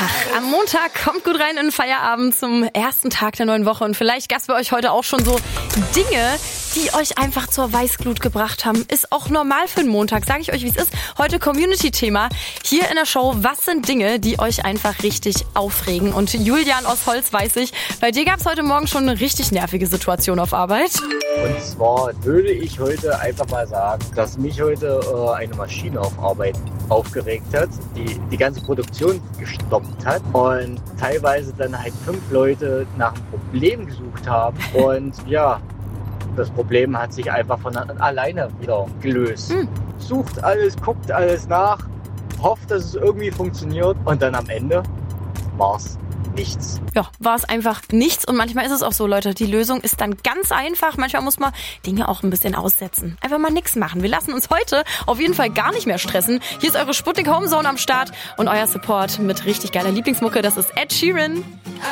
Am Montag kommt gut rein in den Feierabend zum ersten Tag der neuen Woche und vielleicht gab's bei euch heute auch schon so Dinge, die euch einfach zur Weißglut gebracht haben. Ist auch normal für einen Montag, sage ich euch, wie es ist. Heute Community-Thema hier in der Show. Was sind Dinge, die euch einfach richtig aufregen? Und Julian aus Holz, weiß ich, bei dir gab's heute Morgen schon eine richtig nervige Situation auf Arbeit. Und zwar würde ich heute einfach mal sagen, dass mich heute eine Maschine auf Arbeit aufgeregt hat, die ganze Produktion gestoppt hat und teilweise dann halt 5 Leute nach einem Problem gesucht haben. Und ja, das Problem hat sich einfach von alleine wieder gelöst. Sucht alles, guckt alles nach, hofft, dass es irgendwie funktioniert und dann am Ende war's nichts. Ja, war es einfach nichts und manchmal ist es auch so, Leute, die Lösung ist dann ganz einfach. Manchmal muss man Dinge auch ein bisschen aussetzen. Einfach mal nichts machen. Wir lassen uns heute auf jeden Fall gar nicht mehr stressen. Hier ist eure Sputnik Homezone am Start und euer Support mit richtig geiler Lieblingsmucke, das ist Ed Sheeran.